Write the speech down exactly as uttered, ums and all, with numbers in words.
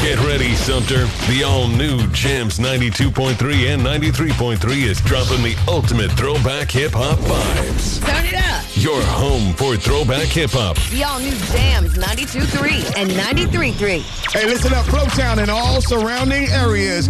Get ready, Sumter. The all-new Jams ninety-two point three and ninety-three point three is dropping the ultimate throwback hip-hop vibes. Turn it up. Your home for throwback hip-hop. The all-new Jams ninety-two point three and ninety-three point three. Hey, listen up, Flowtown and all surrounding areas.